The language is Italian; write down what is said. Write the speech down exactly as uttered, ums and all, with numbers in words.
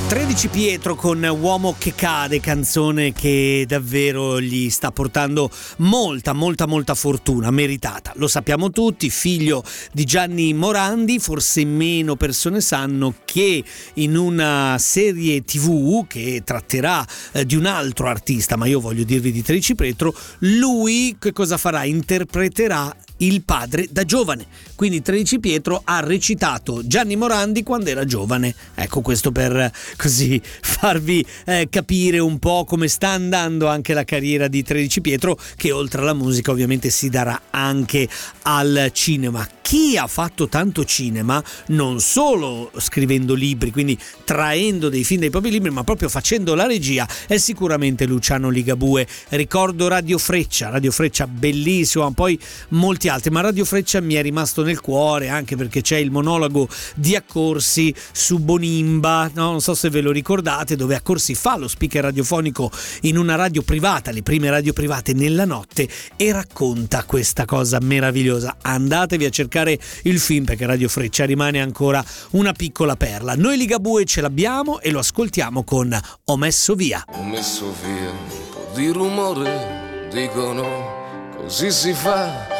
tredici Pietro con Uomo che cade, canzone che davvero gli sta portando molta, molta, molta fortuna, meritata. Lo sappiamo tutti, figlio di Gianni Morandi, forse meno persone sanno che in una serie tivù che tratterà eh, di un altro artista, ma io voglio dirvi di tredici Pietro, lui che cosa farà? Interpreterà il padre da giovane. Quindi tredici Pietro ha recitato Gianni Morandi quando era giovane. Ecco, questo per così farvi eh, capire un po' come sta andando anche la carriera di tredici Pietro, che oltre alla musica ovviamente si darà anche al cinema. Chi ha fatto tanto cinema, non solo scrivendo libri, quindi traendo dei film dai propri libri, ma proprio facendo la regia, è sicuramente Luciano Ligabue. Ricordo Radio Freccia, Radio Freccia bellissimo, poi molti altri, ma Radio Freccia mi è rimasto nel cuore anche perché c'è il monologo di Accorsi su Bonimba, no? Non so se ve lo ricordate, dove Accorsi fa lo speaker radiofonico in una radio privata, le prime radio private nella notte, e racconta questa cosa meravigliosa. Andatevi a cercare il film perché Radio Freccia rimane ancora una piccola perla. Noi Ligabue ce l'abbiamo e lo ascoltiamo con Ho messo via. Ho messo via un po' di rumore, dicono così si fa.